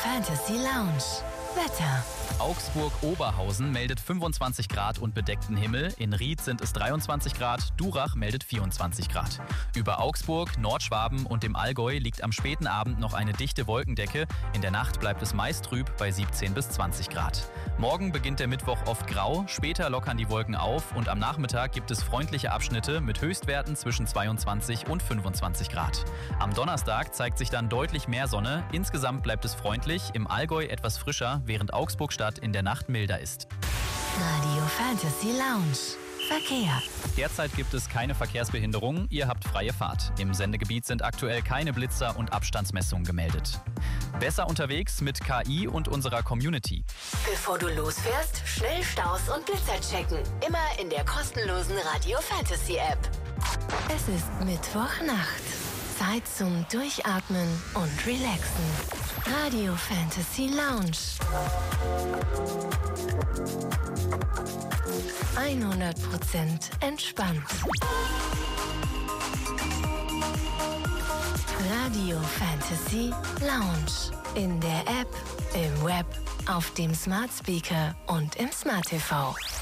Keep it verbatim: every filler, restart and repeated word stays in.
Fantasy Lounge. Wetter. Augsburg-Oberhausen meldet fünfundzwanzig Grad und bedeckten Himmel. In Ried sind es dreiundzwanzig Grad. Durach meldet vierundzwanzig Grad. Über Augsburg, Nordschwaben und dem Allgäu liegt am späten Abend noch eine dichte Wolkendecke. In der Nacht bleibt es meist trüb bei siebzehn bis zwanzig Grad. Morgen beginnt der Mittwoch oft grau. Später lockern die Wolken auf und am Nachmittag gibt es freundliche Abschnitte mit Höchstwerten zwischen zweiundzwanzig und fünfundzwanzig Grad. Am Donnerstag zeigt sich dann deutlich mehr Sonne. Insgesamt bleibt es freundlich. Im Allgäu etwas frischer, während Augsburg-Stadt in der Nacht milder ist. Radio Fantasy Lounge. Verkehr. Derzeit gibt es keine Verkehrsbehinderungen, ihr habt freie Fahrt. Im Sendegebiet sind aktuell keine Blitzer und Abstandsmessungen gemeldet. Besser unterwegs mit K I und unserer Community. Bevor du losfährst, schnell Staus und Blitzer checken. Immer in der kostenlosen Radio Fantasy App. Es ist Mittwochnacht. Zeit zum Durchatmen und Relaxen. Radio Fantasy Lounge. hundert Prozent entspannt. Radio Fantasy Lounge. In der App, im Web, auf dem Smart Speaker und im Smart T V.